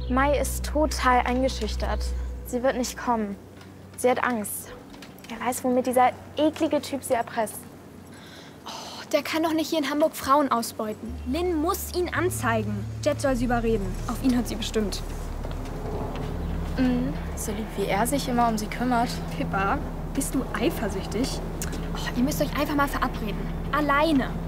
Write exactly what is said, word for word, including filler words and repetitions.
Mai ist total eingeschüchtert. Sie wird nicht kommen. Sie hat Angst. Wer weiß, womit dieser eklige Typ sie erpresst. Oh, der kann doch nicht hier in Hamburg Frauen ausbeuten. Lynn muss ihn anzeigen. Jet soll sie überreden. Auf ihn hört sie bestimmt. Mhm. So lieb, wie er sich immer um sie kümmert. Pippa, bist du eifersüchtig? Oh, ihr müsst euch einfach mal verabreden. Alleine.